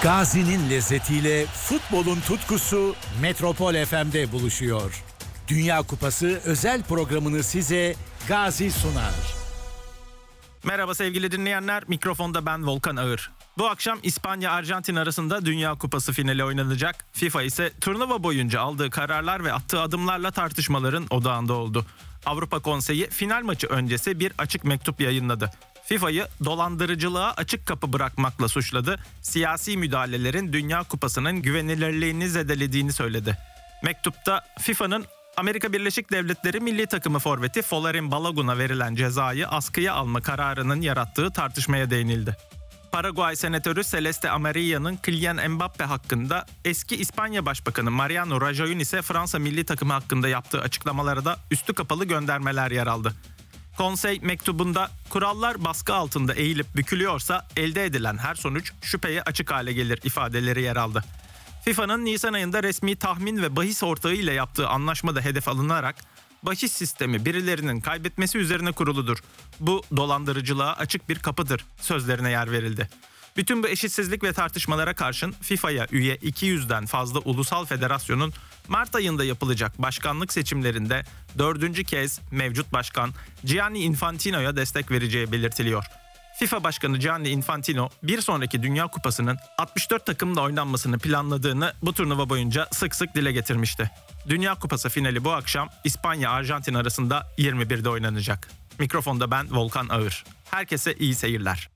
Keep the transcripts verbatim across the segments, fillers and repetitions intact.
Gazi'nin lezzetiyle futbolun tutkusu Metropol F M'de buluşuyor. Dünya Kupası özel programını size Gazi sunar. Merhaba sevgili dinleyenler, mikrofonda ben Volkan Ağır. Bu akşam İspanya-Arjantin arasında Dünya Kupası finali oynanacak. FIFA ise turnuva boyunca aldığı kararlar ve attığı adımlarla tartışmaların odağında oldu. Avrupa Konseyi final maçı öncesi bir açık mektup yayınladı. FIFA'yı dolandırıcılığa açık kapı bırakmakla suçladı. Siyasi müdahalelerin Dünya Kupası'nın güvenilirliğini zedelediğini söyledi. Mektupta FIFA'nın Amerika Birleşik Devletleri milli takımı forveti Folarin Balogun'a verilen cezayı askıya alma kararının yarattığı tartışmaya değinildi. Paraguay senatörü Celeste Amarilla'nın Kylian Mbappe hakkında eski İspanya Başbakanı Mariano Rajoy'un ise Fransa milli takımı hakkında yaptığı açıklamalara da üstü kapalı göndermeler yer aldı. Konsey mektubunda kurallar baskı altında eğilip bükülüyorsa elde edilen her sonuç şüpheye açık hale gelir ifadeleri yer aldı. FIFA'nın Nisan ayında resmi tahmin ve bahis ortağı ile yaptığı anlaşmada hedef alınarak bahis sistemi birilerinin kaybetmesi üzerine kuruludur. Bu dolandırıcılığa açık bir kapıdır sözlerine yer verildi. Bütün bu eşitsizlik ve tartışmalara karşın FIFA'ya üye iki yüzden fazla ulusal federasyonun Mart ayında yapılacak başkanlık seçimlerinde dördüncü kez mevcut başkan Gianni Infantino'ya destek vereceği belirtiliyor. FIFA Başkanı Gianni Infantino bir sonraki Dünya Kupası'nın altmış dört takımla oynanmasını planladığını bu turnuva boyunca sık sık dile getirmişti. Dünya Kupası finali bu akşam İspanya-Arjantin arasında yirmi birde oynanacak. Mikrofonda ben Volkan Ağır. Herkese iyi seyirler.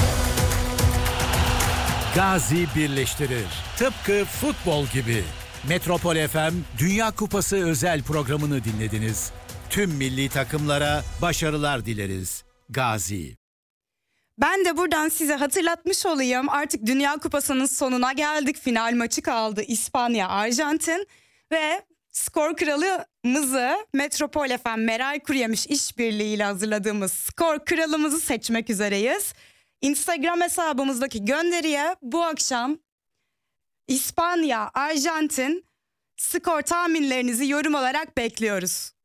Gazi birleştirir. Tıpkı futbol gibi. Metropol F M Dünya Kupası özel programını dinlediniz. Tüm milli takımlara başarılar dileriz. Gazi. Ben de buradan size hatırlatmış olayım. Artık Dünya Kupası'nın sonuna geldik. Final maçı kaldı İspanya-Arjantin ve skor kralımızı Metropol F M Meral Kuruyemiş işbirliğiyle hazırladığımız skor kralımızı seçmek üzereyiz. Instagram hesabımızdaki gönderiye bu akşam İspanya-Arjantin skor tahminlerinizi yorum olarak bekliyoruz.